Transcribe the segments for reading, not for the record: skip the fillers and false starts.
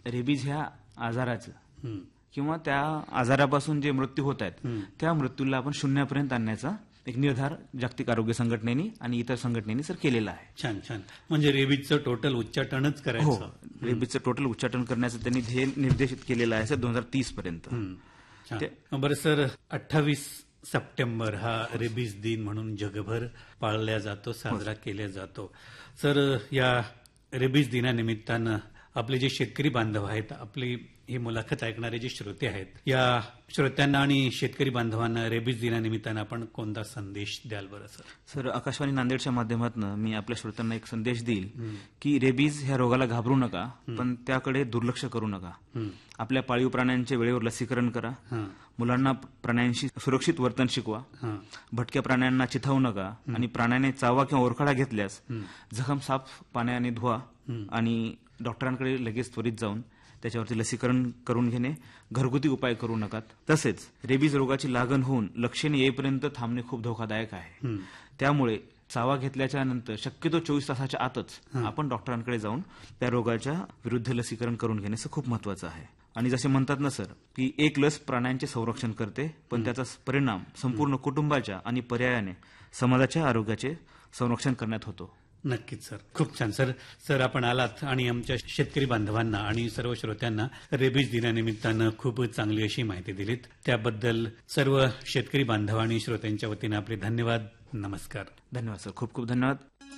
Rabies ह्या आजाराचं हं. किंवा त्या आजारापासून जे मृत्यू होत आहेत त्या मृत्यूला आपण शून्यापर्यंत आणण्याचा एक निर्धार जागतिक आरोग्य संघटनेने आणि इतर संघटनेने सर केलेला आहे. छान छान. म्हणजे रेबीजचं टोटल उच्चाटनच हो, करायचं. रेबीजचं टोटल उच्चाटन करण्याचं त्यांनी ध्येय निर्देशित केलेलं आहे सर 2030 पर्यंत. छान. बरं सर, 28 सप्टेंबर हा रेबीज दिन म्हणून जगभर पाळला जातो, साजरा केला जातो. सर, या रेबीज दिनानिमित्तानं आपले जे शेतकरी बांधव आहेत, आपली ही मुलाखत ऐकणारे जे श्रोते आहेत, या श्रोत्यांना आणि शेतकरी बांधवांना रेबीज दिनानिमित्तानं आपण कोणता संदेश द्याल बरं सर? सर, आकाशवाणी नांदेडच्या माध्यमातून मी आपल्या श्रोत्यांना एक संदेश देईल की रेबीज ह्या रोगाला घाबरू नका, पण त्याकडे दुर्लक्ष करू नका. आपल्या पाळीव प्राण्यांचे वेळेवर लसीकरण करा, मुलांना प्राण्यांशी सुरक्षित वर्तन शिकवा, भटक्या प्राण्यांना चिथावू नका आणि प्राण्याने चावा किंवा ओरखडा घेतल्यास जखम साफ पाण्याने धुवा आणि डॉक्टरांकडे लगेच त्वरित जाऊन त्याच्यावरती लसीकरण करून घेणे, घरगुती उपाय करू नका. तसेच रेबीज रोगाची लागण होऊन लक्षणे येईपर्यंत थांबणे खूप धोकादायक आहे. त्यामुळे चावा घेतल्याच्या नंतर शक्यतो 24 तासाच्या आतच आपण डॉक्टरांकडे जाऊन त्या रोगाच्या विरुद्ध लसीकरण करून घेणे खूप महत्वाचं आहे. आणि जसे म्हणतात ना सर की एक लस प्राण्यांचे संरक्षण करते, पण त्याचा परिणाम संपूर्ण कुटुंबाच्या आणि पर्यायाने समाजाच्या आरोग्याचे संरक्षण करण्यात होतो. नक्कीच सर, खूप छान. सर आपण आलात आणि आमच्या शेतकरी बांधवांना आणि सर्व श्रोत्यांना रेबीज दिनानिमित्तानं खूप चांगली अशी माहिती दिलीत. त्याबद्दल सर्व शेतकरी बांधव आणि श्रोत्यांच्या वतीनं आपले धन्यवाद. नमस्कार. धन्यवाद सर, खूप खूप धन्यवाद.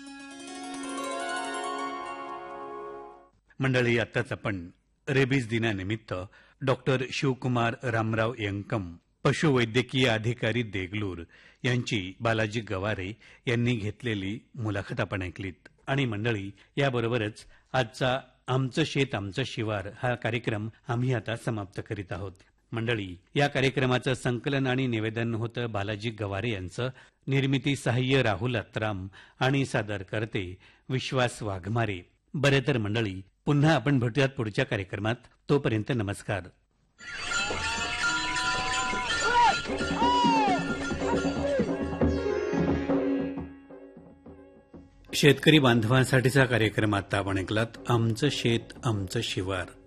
मंडळी, आताच आपण रेबीज दिनानिमित्त डॉक्टर शिवकुमार रामराव यंकम, पशुवैद्यकीय अधिकारी देगलूर यांची बालाजी गवारे यांनी घेतलेली मुलाखत आपण ऐकलीत. आणि मंडळी, याबरोबरच आजचा आमचं शेत आमचं शिवार हा कार्यक्रम आम्ही आता समाप्त करीत आहोत. मंडळी, या कार्यक्रमाचं संकलन आणि निवेदन होतं बालाजी गवारे यांचं. निर्मिती सहाय्य राहुल अत्राम आणि सादर करते विश्वास वाघमारे. बरे तर मंडळी, पुन्हा आपण भेटूयात पुढच्या कार्यक्रमात. तोपर्यंत नमस्कार. शेतकरी बांधवांसाठीचा कार्यक्रम आता आपण ऐकलात. आमचं शेत आमचं शिवार.